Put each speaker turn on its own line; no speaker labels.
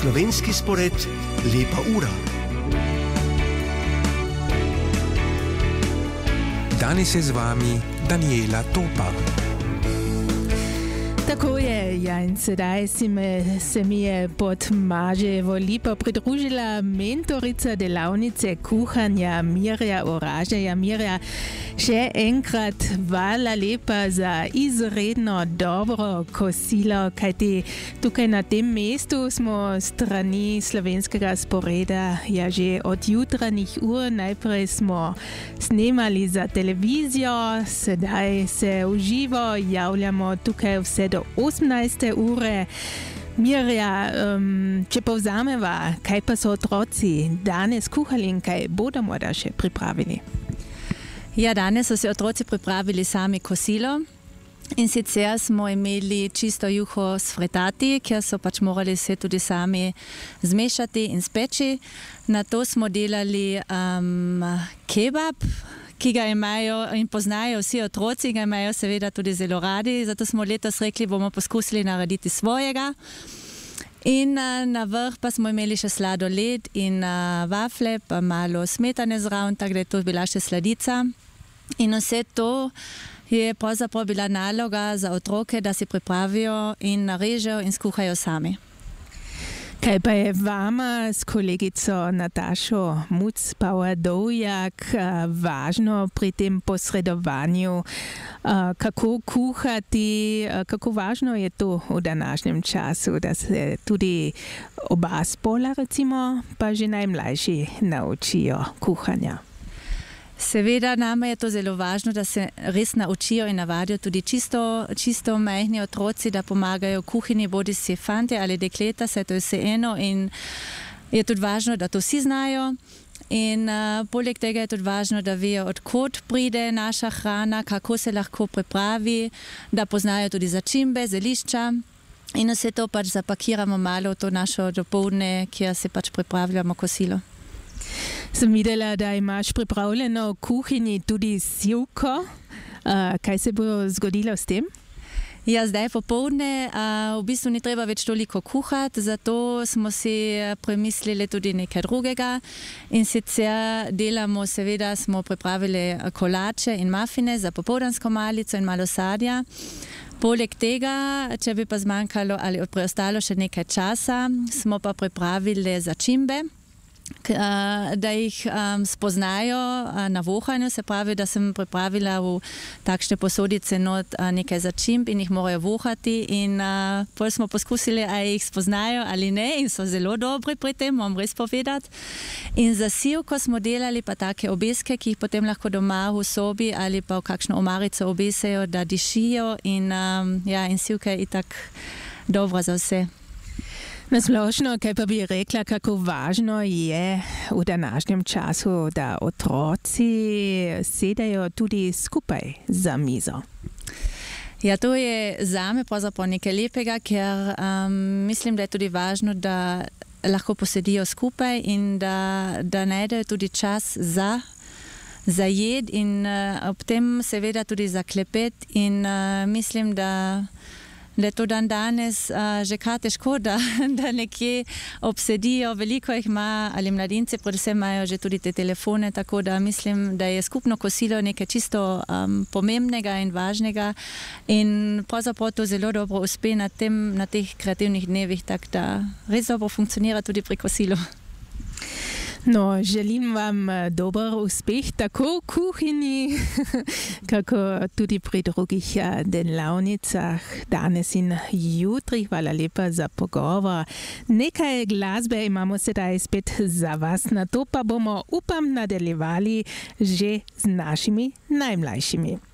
Slovenski spored Lepa ura.
Danes je z vami Daniela Topar.
Tako je, ja, in sedaj se mi je pod Mažejevo lipo pridružila mentorica delavnice kuhanja Mirja Oražeja. Mirja, še enkrat hvala lepa za izredno dobro kosilo, kajti tukaj na tem mestu smo strani slovenskega sporeda ja že od jutranjih ur. Najprej smo snemali za televizijo, sedaj se v živo javljamo tukaj vse do 18. ure. Mirja, če povzameva, kaj pa so otroci danes kuhali in kaj bodo morda še pripravili?
Ja, danes so se otroci pripravili sami kosilo in sicer smo imeli čisto juho s fritati, kjer so pač morali se tudi sami zmešati in speči. Na to smo delali kebab, ki ga imajo in poznajo vsi otroci, ga imajo seveda tudi zelo radi, zato smo letos rekli, bomo poskusili narediti svojega. In na vrh pa smo imeli še sladoled in vafle, pa malo smetane zraven, tako da je to bila še sladica. In vse to je pravzaprav bila naloga za otroke, da si pripravijo in narežejo in skuhajo sami.
Kaj pa je vama s kolegico Natašo Muc-Power-Dovjak važno pri tem posredovanju? Kako kuhati, kako važno je to v današnjem času, da se tudi oba spola, recimo, pa že najmlajši naučijo kuhanja?
Seveda nama je to zelo važno, da se res naučijo in navadijo tudi čisto majhni otroci, da pomagajo kuhinji, bodi si fante ali dekleta, saj to je vse eno in je tudi važno, da to vsi znajo. In poleg tega je tudi važno, da vejo, odkot pride naša hrana, kako se lahko pripravi, da poznajo tudi začimbe, zelišča in vse to pač zapakiramo malo v to našo dopoldne, kjer se pač pripravljamo kosilo.
Sem videla, da imaš pripravljeno v kuhinji tudi sivko. Kaj se bo zgodilo s tem?
Ja, zdaj popoldne v bistvu ni treba več toliko kuhati, zato smo si premislili tudi nekaj drugega. In sicer smo pripravili kolače in mafine za popoldansko malico in malo sadja. Poleg tega, če bi pa zmanjkalo ali preostalo še nekaj časa, smo pa pripravili začimbe, da jih spoznajo na vohanju, se pravi, da sem pripravila v takšne posodice not nekaj začimb in jih morajo vohati in potem smo poskusili, a jih spoznajo ali ne in so zelo dobri pri tem, moram res povedati. In za sivko smo delali pa take obeske, ki jih potem lahko doma v sobi ali pa v kakšno omarico obesejo, da dišijo in sivka je itak dobra za vse.
Nasplošno, kaj pa bi rekla, kako važno je v današnjem času, da otroci sedajo tudi skupaj za mizo?
Ja, to je zame pravzaprav nekaj lepega, ker mislim, da je tudi važno, da lahko posedijo skupaj in da najdejo tudi čas za jed in ob tem seveda tudi za klepet in mislim, da je to dan danes že kar težko, da nekje obsedijo. Veliko jih ima, ali mladinci predvsem imajo že tudi te telefone, tako da mislim, da je skupno kosilo nekaj čisto pomembnega in važnega in pravzaprav to zelo dobro uspe na teh kreativnih dnevih, tako da res dobro funkcionira tudi pri kosilu.
No, želim vam dober uspeh tako v kuhinji, kako tudi pri drugih delavnicah danes in jutri. Hvala lepa za pogovor. Nekaj glasbe imamo sedaj spet za vas, na to pa bomo, upam, nadaljevali že z našimi najmlajšimi.